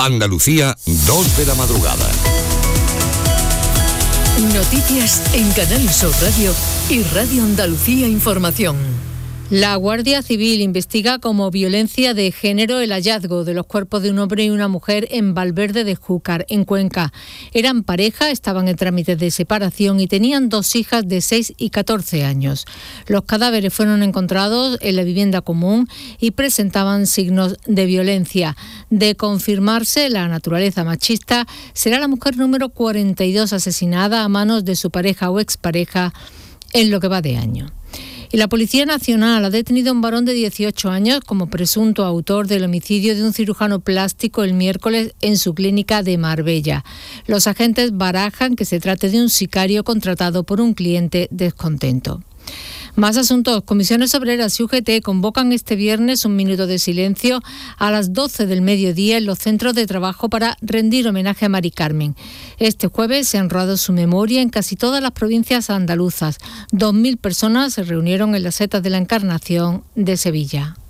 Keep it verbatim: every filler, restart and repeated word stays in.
Andalucía, dos de la madrugada. Noticias en Canal Sur Radio y Radio Andalucía Información. La Guardia Civil investiga como violencia de género el hallazgo de los cuerpos de un hombre y una mujer en Valverde de Júcar, en Cuenca. Eran pareja, estaban en trámites de separación y tenían dos hijas de seis y catorce años. Los cadáveres fueron encontrados en la vivienda común y presentaban signos de violencia. De confirmarse la naturaleza machista, será la mujer número cuarenta y dos asesinada a manos de su pareja o expareja en lo que va de año. Y la Policía Nacional ha detenido a un varón de dieciocho años como presunto autor del homicidio de un cirujano plástico el miércoles en su clínica de Marbella. Los agentes barajan que se trate de un sicario contratado por un cliente descontento. Más asuntos. Comisiones Obreras y U G T convocan este viernes un minuto de silencio a las doce del mediodía en los centros de trabajo para rendir homenaje a Mari Carmen. Este jueves se ha honrado su memoria en casi todas las provincias andaluzas. Dos mil personas se reunieron en las setas de la Encarnación de Sevilla.